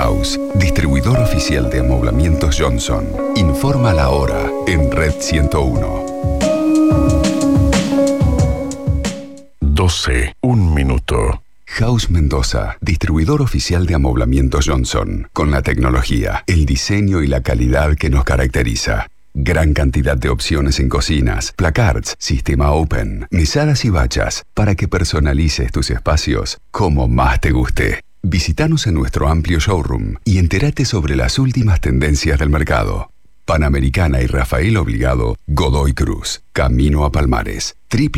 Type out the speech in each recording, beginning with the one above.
House, distribuidor oficial de amoblamientos Johnson. Informa la hora en Red 101. 12, 1 minuto. House Mendoza, distribuidor oficial de amoblamientos Johnson, con la tecnología, el diseño y la calidad que nos caracteriza. Gran cantidad de opciones en cocinas, placards, sistema open, mesadas y bachas, para que personalices tus espacios como más te guste. Visítanos en nuestro amplio showroom y entérate sobre las últimas tendencias del mercado. Panamericana y Rafael Obligado, Godoy Cruz, Camino a Palmares.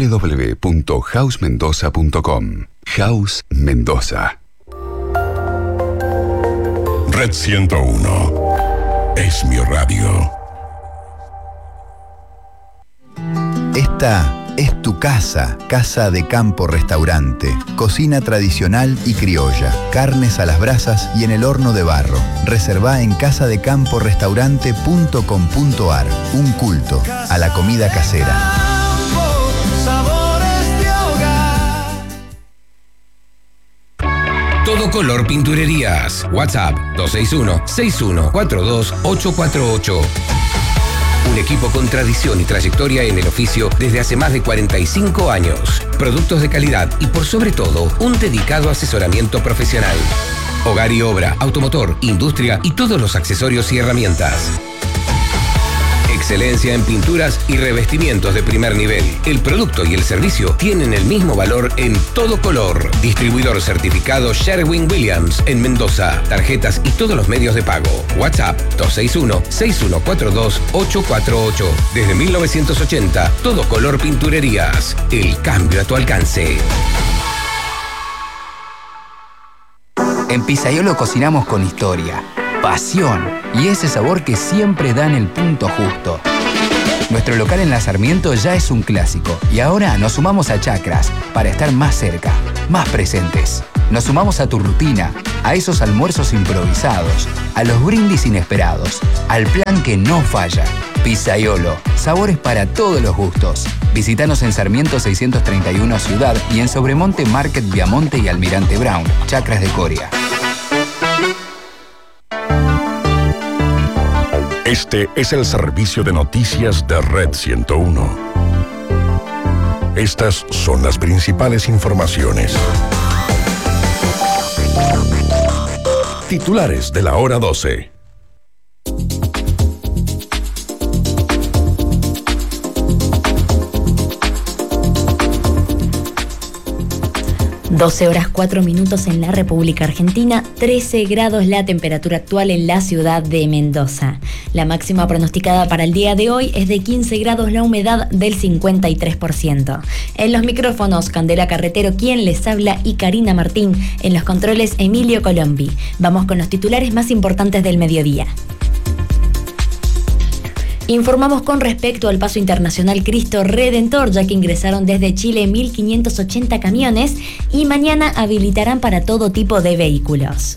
www.housmendoza.com. House Mendoza. Red 101 es mi radio. Esta es tu casa, Casa de Campo Restaurante. Cocina tradicional y criolla, carnes a las brasas y en el horno de barro. Reservá en casadecamporestaurante.com.ar. Un culto a la comida casera. Todo Color Pinturerías. WhatsApp 261-6142-848. Un equipo con tradición y trayectoria en el oficio desde hace más de 45 años. Productos de calidad y por sobre todo, un dedicado asesoramiento profesional. Hogar y obra, automotor, industria y todos los accesorios y herramientas. Excelencia en pinturas y revestimientos de primer nivel. El producto y el servicio tienen el mismo valor en Todo Color. Distribuidor certificado Sherwin-Williams en Mendoza. Tarjetas y todos los medios de pago. WhatsApp 261-6142-848. Desde 1980, Todo Color Pinturerías. El cambio a tu alcance. En Pizzaiolo cocinamos con historia, pasión y ese sabor que siempre da en el punto justo. Nuestro local en La Sarmiento ya es un clásico y ahora nos sumamos a Chacras para estar más cerca, más presentes. Nos sumamos a tu rutina, a esos almuerzos improvisados, a los brindis inesperados, al plan que no falla. Pizzaiolo, sabores para todos los gustos. Visítanos en Sarmiento 631 Ciudad y en Sobremonte Market Viamonte y Almirante Brown, Chacras de Coria. Este es el servicio de noticias de Red 101. Estas son las principales informaciones. Titulares de la hora 12. Horas 4 minutos en la República Argentina, 13 grados la temperatura actual en la ciudad de Mendoza. La máxima pronosticada para el día de hoy es de 15 grados, la humedad del 53%. En los micrófonos, Candela Carretero, quien les habla, y Karina Martín. En los controles, Emilio Colombi. Vamos con los titulares más importantes del mediodía. Informamos con respecto al paso internacional Cristo Redentor, ya que ingresaron desde Chile 1.580 camiones y mañana habilitarán para todo tipo de vehículos.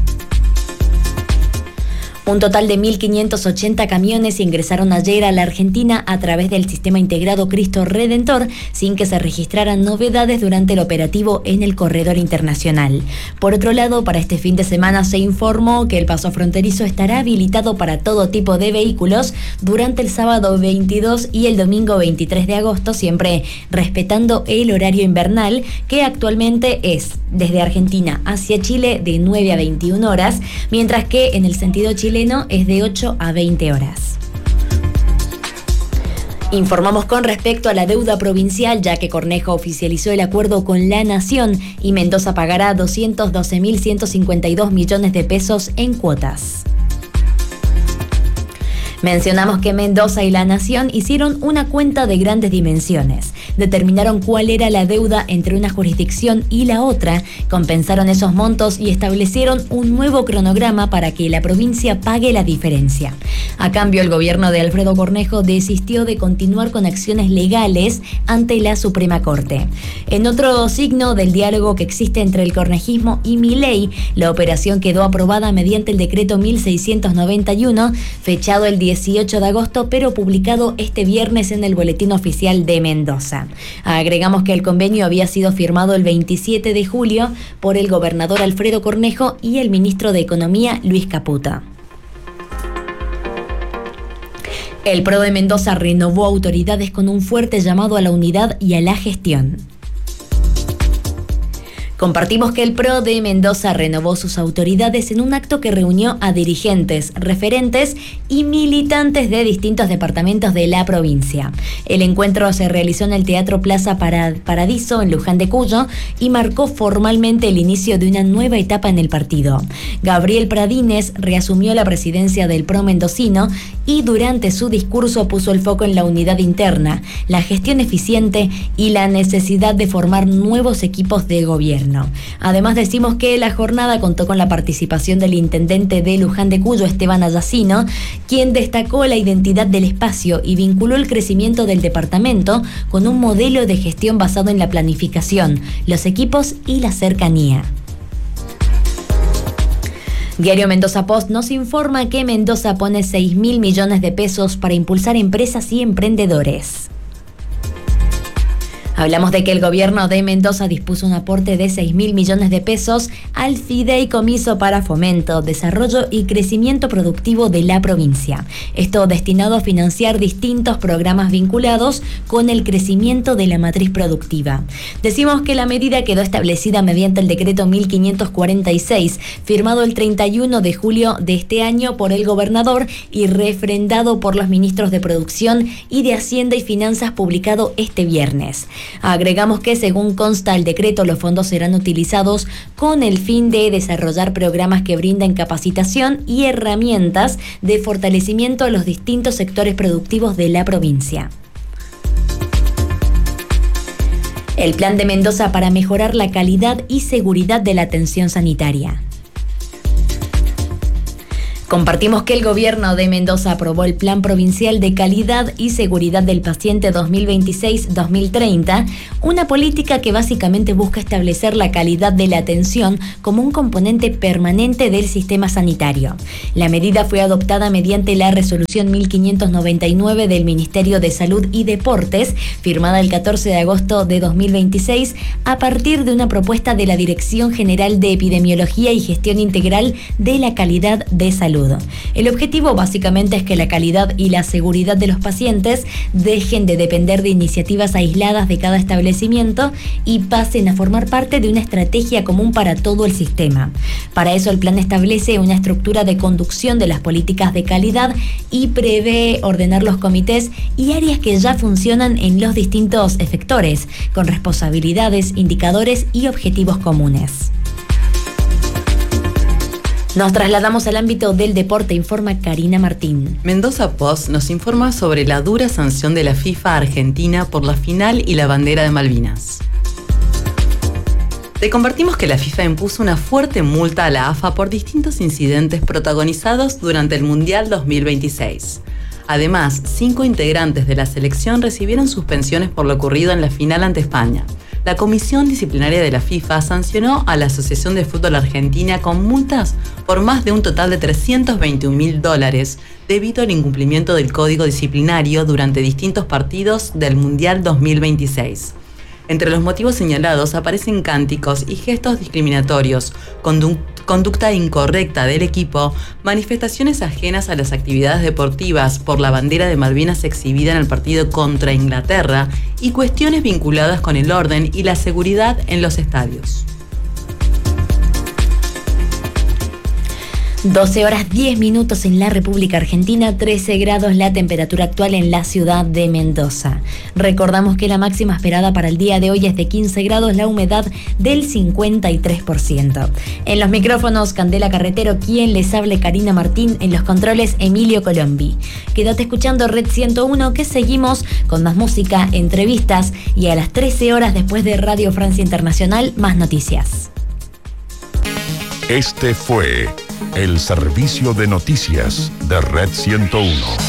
Un total de 1.580 camiones ingresaron ayer a la Argentina a través del sistema integrado Cristo Redentor, sin que se registraran novedades durante el operativo en el corredor internacional. Por otro lado, para este fin de semana se informó que el paso fronterizo estará habilitado para todo tipo de vehículos durante el sábado 22 y el domingo 23 de agosto, siempre respetando el horario invernal, que actualmente es desde Argentina hacia Chile de 9 a 21 horas, mientras que en el sentido chileno es de 8 a 20 horas. Informamos con respecto a la deuda provincial, ya que Cornejo oficializó el acuerdo con la Nación y Mendoza pagará 212.152 millones de pesos en cuotas. Mencionamos que Mendoza y la Nación hicieron una cuenta de grandes dimensiones. Determinaron cuál era la deuda entre una jurisdicción y la otra, compensaron esos montos y establecieron un nuevo cronograma para que la provincia pague la diferencia. A cambio, el gobierno de Alfredo Cornejo desistió de continuar con acciones legales ante la Suprema Corte. En otro signo del diálogo que existe entre el cornejismo y Milei, la operación quedó aprobada mediante el decreto 1691, fechado el 18 de agosto, pero publicado este viernes en el Boletín Oficial de Mendoza. Agregamos que el convenio había sido firmado el 27 de julio por el gobernador Alfredo Cornejo y el ministro de Economía Luis Caputo. El PRO de Mendoza renovó autoridades con un fuerte llamado a la unidad y a la gestión. Compartimos que el PRO de Mendoza renovó sus autoridades en un acto que reunió a dirigentes, referentes y militantes de distintos departamentos de la provincia. El encuentro se realizó en el Teatro Plaza Paradiso, en Luján de Cuyo, y marcó formalmente el inicio de una nueva etapa en el partido. Gabriel Pradines reasumió la presidencia del PRO mendocino y durante su discurso puso el foco en la unidad interna, la gestión eficiente y la necesidad de formar nuevos equipos de gobierno. Además, decimos que la jornada contó con la participación del intendente de Luján de Cuyo, Esteban Ayacino, quien destacó la identidad del espacio y vinculó el crecimiento del departamento con un modelo de gestión basado en la planificación, los equipos y la cercanía. Diario Mendoza Post nos informa que Mendoza pone 6.000 millones de pesos para impulsar empresas y emprendedores. Hablamos de que el gobierno de Mendoza dispuso un aporte de 6.000 millones de pesos al Fideicomiso para Fomento, Desarrollo y Crecimiento Productivo de la provincia. Esto destinado a financiar distintos programas vinculados con el crecimiento de la matriz productiva. Decimos que la medida quedó establecida mediante el decreto 1546, firmado el 31 de julio de este año por el gobernador y refrendado por los ministros de Producción y de Hacienda y Finanzas, publicado este viernes. Agregamos que, según consta el decreto, los fondos serán utilizados con el fin de desarrollar programas que brinden capacitación y herramientas de fortalecimiento a los distintos sectores productivos de la provincia. El plan de Mendoza para mejorar la calidad y seguridad de la atención sanitaria. Compartimos que el gobierno de Mendoza aprobó el Plan Provincial de Calidad y Seguridad del Paciente 2026-2030, una política que básicamente busca establecer la calidad de la atención como un componente permanente del sistema sanitario. La medida fue adoptada mediante la resolución 1599 del Ministerio de Salud y Deportes, firmada el 14 de agosto de 2026, a partir de una propuesta de la Dirección General de Epidemiología y Gestión Integral de la Calidad de Salud. El objetivo básicamente es que la calidad y la seguridad de los pacientes dejen de depender de iniciativas aisladas de cada establecimiento y pasen a formar parte de una estrategia común para todo el sistema. Para eso, el plan establece una estructura de conducción de las políticas de calidad y prevé ordenar los comités y áreas que ya funcionan en los distintos efectores, con responsabilidades, indicadores y objetivos comunes. Nos trasladamos al ámbito del deporte, informa Karina Martín. Mendoza Post nos informa sobre la dura sanción de la FIFA a Argentina por la final y la bandera de Malvinas. Te compartimos que la FIFA impuso una fuerte multa a la AFA por distintos incidentes protagonizados durante el Mundial 2026. Además, 5 integrantes de la selección recibieron suspensiones por lo ocurrido en la final ante España. La Comisión Disciplinaria de la FIFA sancionó a la Asociación de Fútbol Argentina con multas por más de un total de $321.000 debido al incumplimiento del código disciplinario durante distintos partidos del Mundial 2026. Entre los motivos señalados aparecen cánticos y gestos discriminatorios, conducta incorrecta del equipo, manifestaciones ajenas a las actividades deportivas por la bandera de Malvinas exhibida en el partido contra Inglaterra y cuestiones vinculadas con el orden y la seguridad en los estadios. 12 horas 10 minutos en la República Argentina, 13 grados la temperatura actual en la ciudad de Mendoza. Recordamos que la máxima esperada para el día de hoy es de 15 grados, la humedad del 53%. En los micrófonos, Candela Carretero, quien les hable, Karina Martín, en los controles, Emilio Colombi. Quédate escuchando Red 101, que seguimos con más música, entrevistas y a las 13 horas después de Radio Francia Internacional, más noticias. Este fue el servicio de noticias de Red 101.